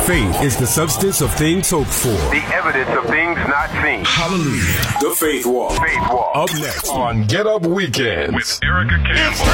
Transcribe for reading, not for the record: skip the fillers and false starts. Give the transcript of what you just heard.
Faith is the substance of things hoped for. The evidence of things not seen. Hallelujah. The Faith Walk. Faith Walk. Up next on Get Up Weekends with Erica Campbell.